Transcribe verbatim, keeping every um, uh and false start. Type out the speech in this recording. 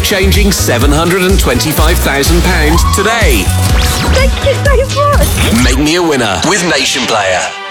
life-changing seven hundred twenty-five thousand pounds today. Thank you so much. Make me a winner with Nation Player.